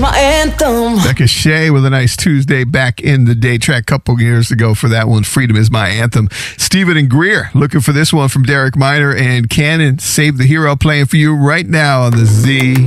my anthem. Becca Shea with a nice Tuesday back in the day track a couple years ago for that one. Freedom is my anthem. Stephen and Greer looking for this one from Derek Minor and Cannon. Save the Hero playing for you right now on the Z.